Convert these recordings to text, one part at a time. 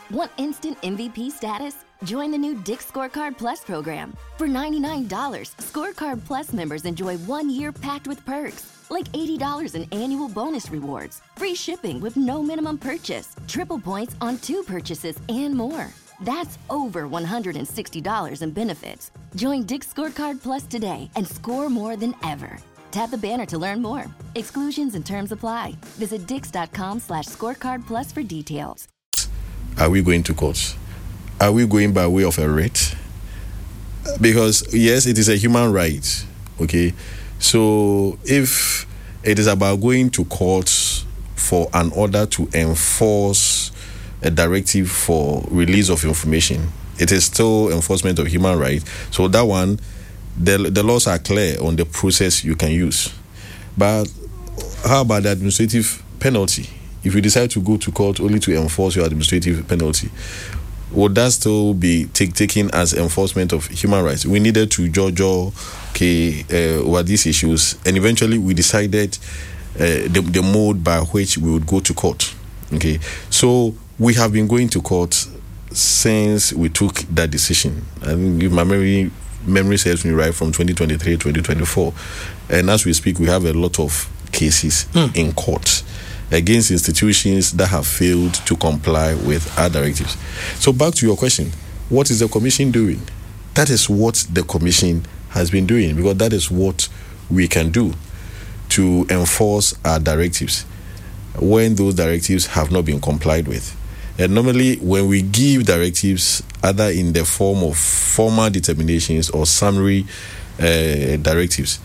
Want instant MVP status? Join the new Dick's Scorecard Plus program. For $99, Scorecard Plus members enjoy 1 year packed with perks, like $80 in annual bonus rewards, free shipping with no minimum purchase, triple points on 2 purchases, and more. That's over $160 in benefits. Join Dick's Scorecard Plus today and score more than ever. Tap the banner to learn more. Exclusions and terms apply. Visit dix.com/scorecard plus for details. Are we going to court? Are we going by way of a writ? Because yes, it is a human right. Okay, so if it is about going to court for an order to enforce a directive for release of information, it is still enforcement of human rights. So that one, the laws are clear on the process you can use. But how about the administrative penalty? If you decide to go to court only to enforce your administrative penalty, would that still be taken as enforcement of human rights? We needed to judge over these issues, and eventually we decided the mode by which we would go to court. Okay, so we have been going to court since we took that decision. I think if my memory serves me right, from 2023, 2024, and as we speak, we have a lot of cases in court against institutions that have failed to comply with our directives. So back to your question, what is the commission doing? That is what the commission has been doing, because that is what we can do to enforce our directives when those directives have not been complied with. And normally when we give directives, either in the form of formal determinations or summary directives,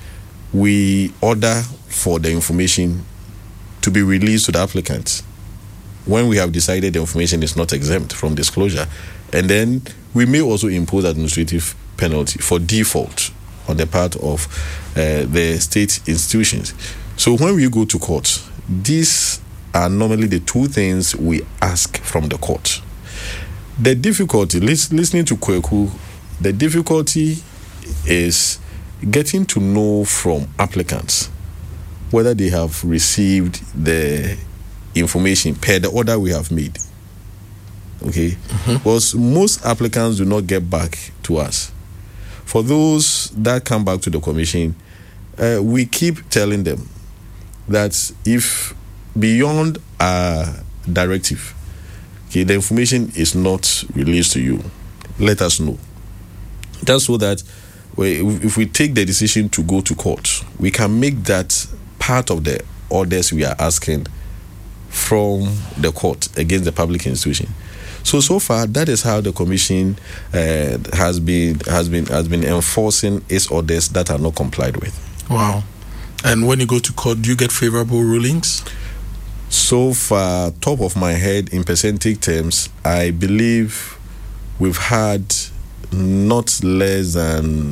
we order for the information to be released to the applicants when we have decided the information is not exempt from disclosure. And then we may also impose administrative penalty for default on the part of the state institutions. So when we go to court, these are normally the two things we ask from the court. The difficulty, listening to Kweku, the difficulty is getting to know from applicants whether they have received the information per the order we have made. Okay? Because most applicants do not get back to us. For those that come back to the commission, we keep telling them that if beyond our directive, okay, the information is not released to you, let us know. That's so that if we take the decision to go to court, we can make that part of the orders we are asking from the court against the public institution. So far, that is how the commission has been enforcing its orders that are not complied with. Wow. And when you go to court, do you get favorable rulings? So far, top of my head, in percentage terms, I believe we've had not less than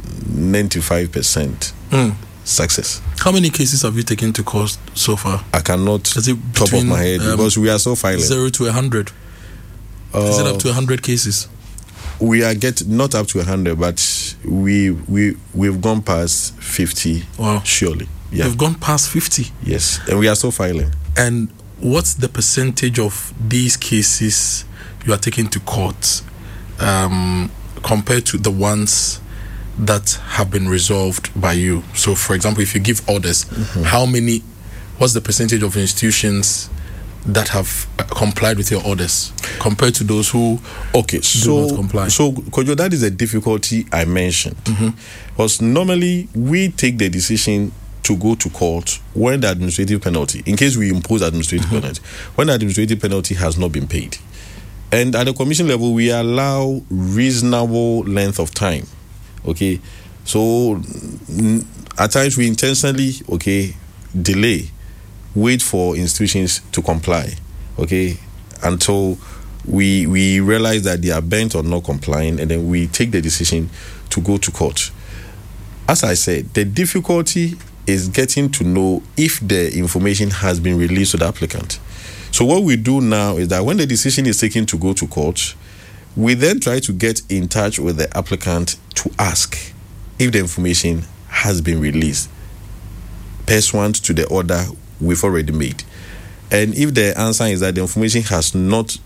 95% success. How many cases have you taken to court so far? I cannot, is it top of my head, because we are so filing. 0 to 100? Is it up to 100 cases? We are not up to 100, but we've gone past 50. Wow. Surely. Yeah. You've gone past 50? Yes, and we are still filing. And what's the percentage of these cases you are taking to court compared to the ones that have been resolved by you? So, for example, if you give orders, what's the percentage of institutions that have complied with your orders compared to those who do not comply? So, Kojo, that is a difficulty I mentioned. Because normally we take the decision to go to court when the administrative penalty, in case we impose administrative penalty, when the administrative penalty has not been paid. And at the commission level, we allow reasonable length of time. Okay, so at times we intentionally delay, wait for institutions to comply, until we realize that they are bent on not complying, and then we take the decision to go to court. As I said, the difficulty is getting to know if the information has been released to the applicant. So what we do now is that when the decision is taken to go to court, we then try to get in touch with the applicant to ask if the information has been released pursuant to the order we've already made. And if the answer is that the information has not